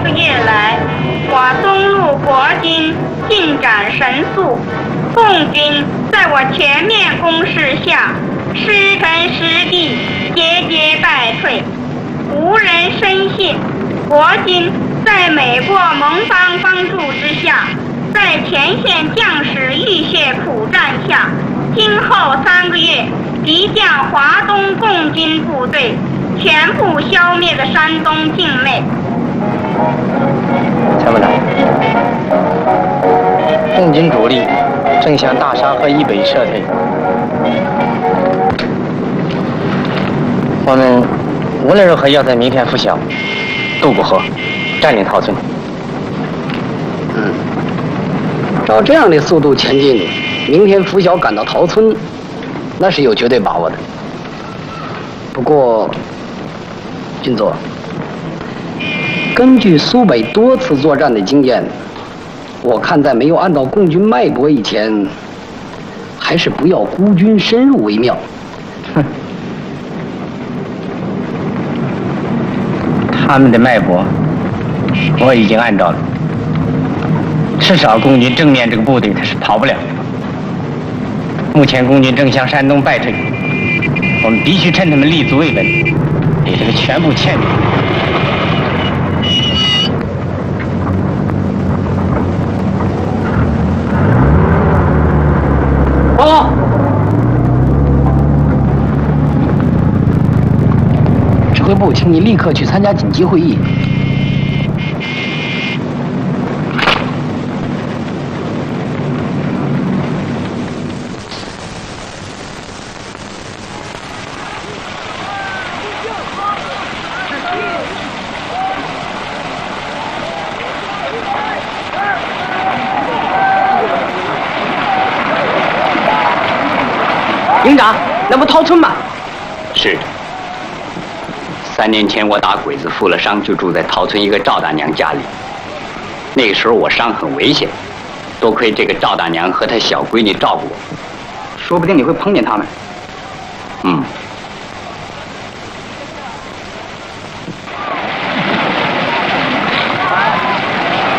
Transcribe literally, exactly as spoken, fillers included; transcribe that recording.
个月来，我东路国军进展神速，共军在我全面攻势下，失城失地，节节败退，无人深信国军在美国盟邦帮助之下，在前线将士浴血苦战下，今后三个月即将华东共军部队全部消灭的山东境内。 参谋长，共军主力正向大沙河以北撤退，我们无论如何要在明天拂晓渡过河，占领陶村。 嗯，照这样的速度前进，明天拂晓赶到陶村，那是有绝对把握的。不过，军座，根据苏北多次作战的经验，我看在没有按到共军脉搏以前，还是不要孤军深入为妙。 哼，他们的脉搏我已经按照了，至少共军正面这个部队他是跑不了。目前共军正向山东败退，我们必须趁他们立足未稳，给这个全部歼灭。 报告，指挥部，请你立刻去参加紧急会议。营长，那不陶村吗？ 是。三年前我打鬼子负了伤，就住在陶村一个赵大娘家里。那个时候我伤很危险，多亏这个赵大娘和她小闺女照顾我。 说不定你会碰见他们。 嗯，